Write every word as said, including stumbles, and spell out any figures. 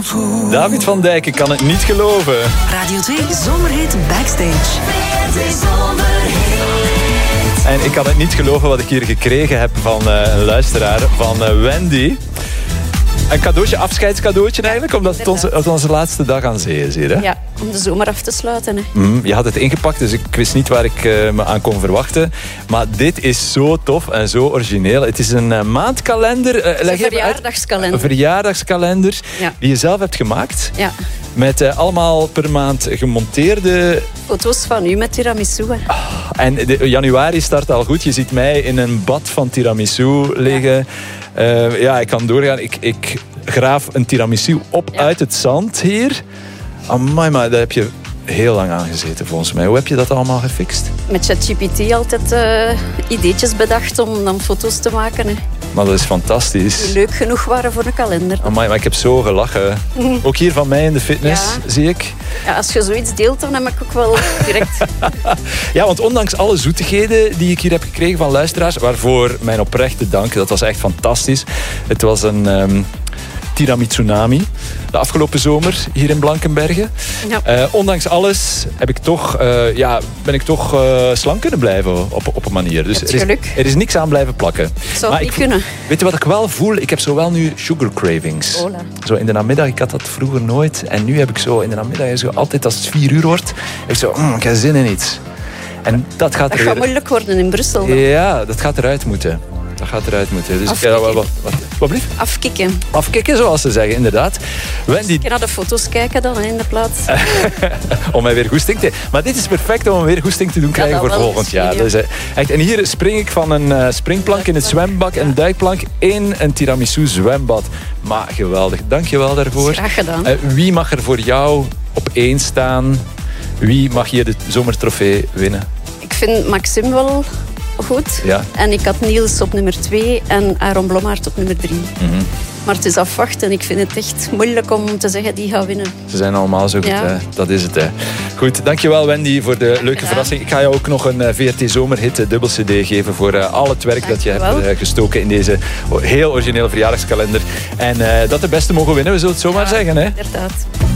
David van Dijk, ik kan het niet geloven. Radio twee Zomerhit Backstage. En ik kan het niet geloven wat ik hier gekregen heb van uh, een luisteraar, van uh, Wendy. Een cadeautje, afscheidscadeautje eigenlijk, omdat het onze, het onze laatste dag aan zee is hier. Hè? Ja, om de zomer af te sluiten. Hè. Mm, je had het ingepakt, dus ik wist niet waar ik uh, me aan kon verwachten. Maar dit is zo tof en zo origineel. Het is een uh, maandkalender. Uh, een verjaardagskalender. Een verjaardagskalender ja. die je zelf hebt gemaakt. Ja. Met uh, allemaal per maand gemonteerde... foto's van u met tiramisu. Hè. Oh, en de, januari start al goed. Je ziet mij in een bad van tiramisu liggen. Ja, uh, ja ik kan doorgaan. Ik, ik graaf een tiramisu op ja. uit het zand hier. Amai, maar daar heb je heel lang aan gezeten volgens mij. Hoe heb je dat allemaal gefixt? Met ChatGPT altijd uh, ideetjes bedacht om dan foto's te maken. Hè. Maar dat is fantastisch. Die leuk genoeg waren voor een kalender. Amai, maar ik heb zo gelachen. Mm. Ook hier van mij in de fitness, ja. zie ik. Ja, als je zoiets deelt, dan heb ik ook wel direct... Ja, want ondanks alle zoetigheden die ik hier heb gekregen van luisteraars, waarvoor mijn oprechte dank, dat was echt fantastisch. Het was een... Um, Tiramitsunami, de afgelopen zomer hier in Blankenberge. Ja. Uh, ondanks alles heb ik toch, uh, ja, ben ik toch uh, slank kunnen blijven op, op een manier. Dus er is, er is niks aan blijven plakken. Zou het niet kunnen. Weet je wat ik wel voel? Ik heb zo wel nu sugar cravings. Hola. Zo in de namiddag, ik had dat vroeger nooit. En nu heb ik zo in de namiddag, zo, altijd als het vier uur wordt, heb ik zo, mm, ik heb zin in iets. En dat gaat, dat er gaat weer... moeilijk worden in Brussel. Dan. Ja, dat gaat eruit moeten. Dat gaat eruit moeten. Dus Afkikken. Ja, wat, wat, wat, wat blieft? Afkikken. Afkikken, zoals ze zeggen, inderdaad. Wendy... Ik ga naar de foto's kijken dan in de plaats. om mij weer goesting te... Maar dit is perfect om weer goesting te doen krijgen ja, voor volgend jaar. Dus, echt, en hier spring ik van een uh, springplank in het zwembad, een duikplank in een tiramisu zwembad. Maar geweldig. Dank je wel daarvoor. Graag gedaan. Uh, wie mag er voor jou op één staan? Wie mag hier de zomertrofee winnen? Ik vind Maxime wel... goed. Ja. En ik had Niels op nummer twee en Aaron Blommaert op nummer drie. Mm-hmm. Maar het is afwachten en ik vind het echt moeilijk om te zeggen die gaat winnen. Ze zijn allemaal zo goed, ja. hè? Dat is het. Hè. Goed, dankjewel Wendy voor de leuke ja. verrassing. Ik ga je ook nog een uh, V R T Zomerhit uh, dubbel C D geven voor uh, al het werk dat je hebt uh, gestoken in deze heel originele verjaardagskalender. En uh, dat de beste mogen winnen, we zullen het zo ja, maar zeggen. Hè? Inderdaad.